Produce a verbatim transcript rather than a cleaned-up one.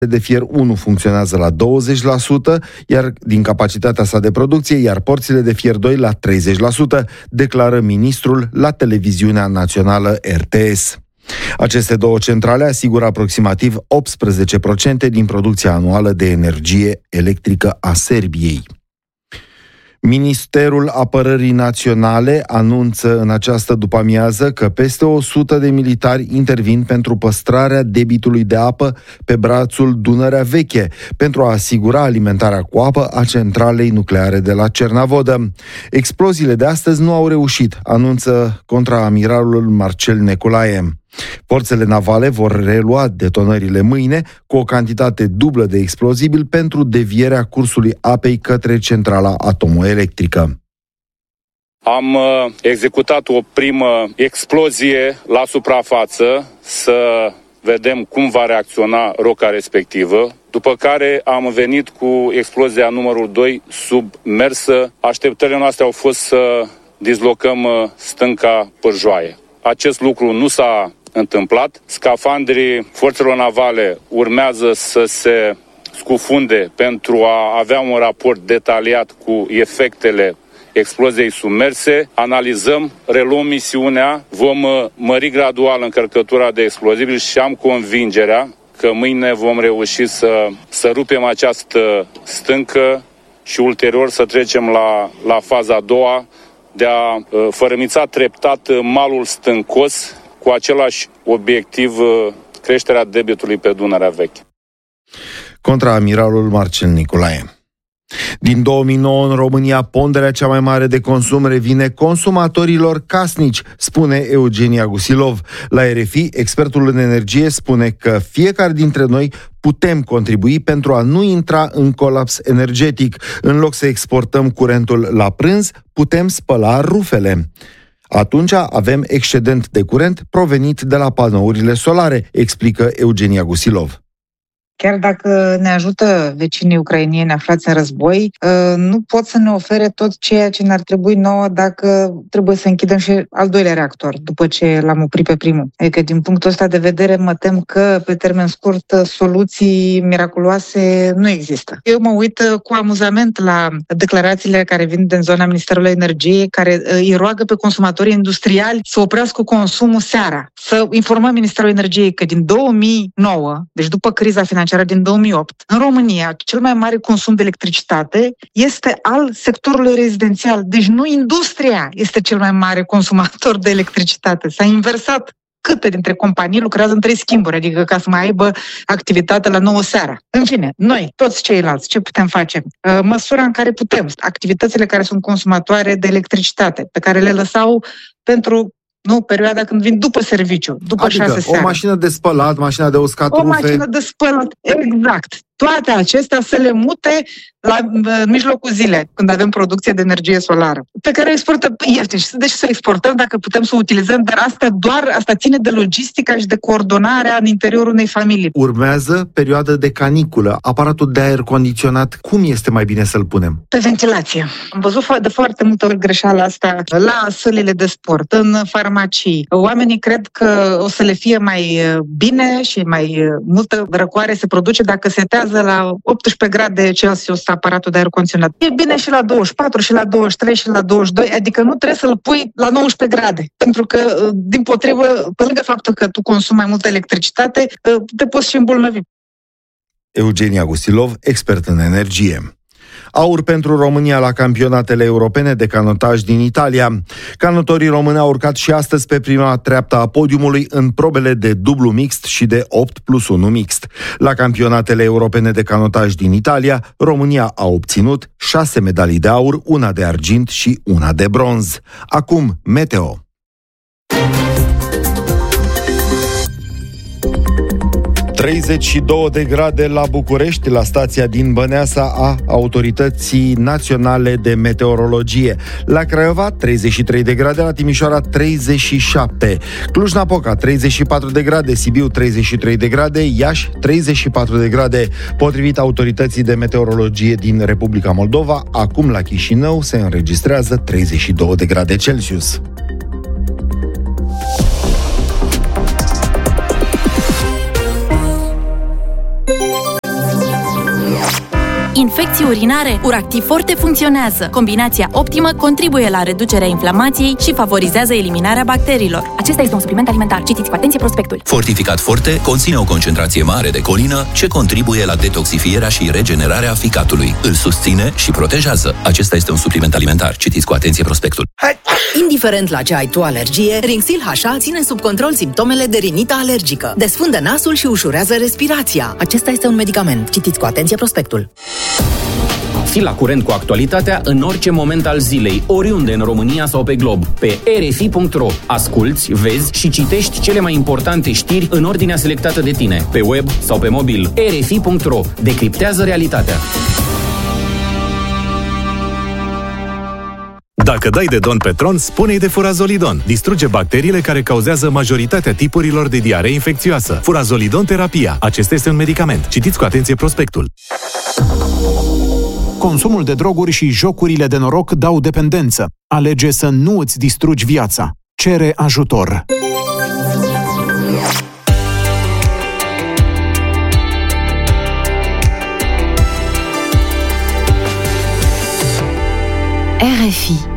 de fier unu funcționează la douăzeci la sută, iar din capacitatea sa de producție, iar porțile de fier doi la treizeci la sută, declară ministrul la televiziunea națională R T S. Aceste două centrale asigură aproximativ optsprezece la sută din producția anuală de energie electrică a Serbiei. Ministerul Apărării Naționale anunță în această după-amiază că peste o sută de militari intervin pentru păstrarea debitului de apă pe brațul Dunărea Veche, pentru a asigura alimentarea cu apă a centralei nucleare de la Cernavodă. Exploziile de astăzi nu au reușit, anunță contraamiralul Marcel Neculae. Forțele navale vor relua detonările mâine cu o cantitate dublă de explozibil pentru devierea cursului apei către centrala atomoelectrică. Am uh, executat o primă explozie la suprafață să vedem cum va reacționa roca respectivă, după care am venit cu explozia numărul doi submersă. Așteptările noastre au fost să dislocăm uh, stânca Pârjoaie. Acest lucru nu s-a întâmplat. Scafandrii forțelor navale urmează să se scufunde pentru a avea un raport detaliat cu efectele exploziei submerse. Analizăm, reluăm misiunea, vom mări gradual încărcătura de explozibili și am convingerea că mâine vom reuși să, să rupem această stâncă și ulterior să trecem la, la faza a doua de a uh, fărâmița treptat malul stâncos cu același obiectiv, uh, creșterea debitului pe Dunărea Veche. Contraamiralul Marcel Niculae. Din două mii nouă în România, ponderea cea mai mare de consum revine consumatorilor casnici, spune Eugenia Gusilov. La R F I, expertul în energie spune că fiecare dintre noi putem contribui pentru a nu intra în colaps energetic. În loc să exportăm curentul la prânz, putem spăla rufele. Atunci avem excedent de curent provenit de la panourile solare, explică Eugenia Gusilov. Chiar dacă ne ajută vecinii ucrainieni aflați în război, nu pot să ne ofere tot ceea ce ne-ar trebui nouă dacă trebuie să închidem și al doilea reactor, după ce l-am oprit pe primul. Adică, din punctul ăsta de vedere, mă tem că, pe termen scurt, soluții miraculoase nu există. Eu mă uit cu amuzament la declarațiile care vin din zona Ministerului Energiei, care îi roagă pe consumatorii industriali să oprească consumul seara. Să informăm Ministerul Energiei că din două mii nouă, deci după criza financiară din două mii opt, în România, cel mai mare consum de electricitate este al sectorului rezidențial. Deci nu industria este cel mai mare consumator de electricitate. S-a inversat. Câte dintre companii lucrează în trei schimburi, adică ca să mai aibă activitate la nouă seara. În fine, noi, toți ceilalți, ce putem face? Măsura în care putem. Activitățile care sunt consumatoare de electricitate, pe care le lăsau pentru Nu, perioada când vin după serviciu, după adică șase seara. o mașină de spălat, mașina de uscat O rufe. mașină de spălat, exact. Toate acestea să le mute la în mijlocul zilei, când avem producție de energie solară, pe care o exportăm ieftin. Deci să exportăm dacă putem să o utilizăm, dar asta doar asta ține de logistica și de coordonarea în interiorul unei familii. Urmează perioada de caniculă. Aparatul de aer condiționat, cum este mai bine să-l punem? Pe ventilație. Am văzut de foarte multe ori greșeala asta la sălile de sport, în farmacii. Oamenii cred că o să le fie mai bine și mai multă răcoare se produce dacă setează la optsprezece grade Celsius aparatul de aer condiționat. E bine și la douăzeci și patru, și la douăzeci și trei, și la douăzeci și doi, adică nu trebuie să-l pui la nouăsprezece grade, pentru că, dimpotrivă, pe lângă faptul că tu consumi mai multă electricitate, te poți și îmbolnăvi. Eugenia Gusilov, expert în energie. Aur pentru România la campionatele europene de canotaj din Italia. Canotorii români au urcat și astăzi pe prima treaptă a podiumului în probele de dublu mixt și de opt plus unu mixt. La campionatele europene de canotaj din Italia, România a obținut șase medalii de aur, una de argint și una de bronz. Acum, meteo. treizeci și două de grade la București, la stația din Băneasa a Autorității Naționale de Meteorologie. La Craiova, treizeci și trei de grade, la Timișoara, treizeci și șapte. Cluj-Napoca, treizeci și patru de grade, Sibiu, treizeci și trei de grade, Iași, treizeci și patru de grade. Potrivit Autorității de Meteorologie din Republica Moldova, acum la Chișinău se înregistrează treizeci și două de grade Celsius. infecții urinare, Uractiv Forte funcționează. Combinația optimă contribuie la reducerea inflamației și favorizează eliminarea bacteriilor. Acesta este un supliment alimentar. Citiți cu atenție prospectul. Fortificat Forte conține o concentrație mare de colină ce contribuie la detoxifierea și regenerarea ficatului. Îl susține și protejează. Acesta este un supliment alimentar. Citiți cu atenție prospectul. Indiferent la ce ai tu alergie, Rinxil H A ține sub control simptomele de rinită alergică. Desfundă nasul și ușurează respirația. Acesta este un medicament. Citiți cu atenție prospectul. Fii la curent cu actualitatea în orice moment al zilei, oriunde în România sau pe glob. Pe r f i punct r o asculți, vezi și citești cele mai importante știri în ordinea selectată de tine, pe web sau pe mobil. r f i punct r o decriptează realitatea. Dacă dai de Don Petron, spune-i de Furazolidon. Distruge bacteriile care cauzează majoritatea tipurilor de diaree infecțioasă. Furazolidon terapia. Acesta este un medicament. Citiți cu atenție prospectul. Consumul de droguri și jocurile de noroc dau dependență. Alege să nu îți distrugi viața. Cere ajutor. R F I